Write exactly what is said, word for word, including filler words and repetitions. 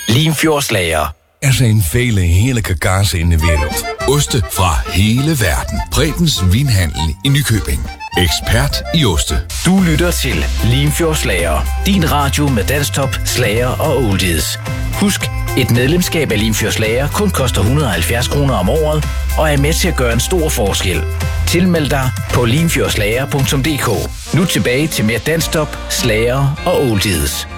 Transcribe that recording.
Limfjordslager. Er zijn vele heerlijke kazen in de wereld. Oste fra hele verden. Bredens Vinhandel i Nykøbing. Ekspert i oste. Du lytter til Limfjordslager. Din radio med danstop, slager og oldies. Husk, et medlemskab af Limfjordslager kun koster et hundrede og halvfjerds kroner om året, og er med til at gøre en stor forskel. Tilmeld dig på limfjordslager punktum d k. Nu tilbage til mere danstop, slager og oldies.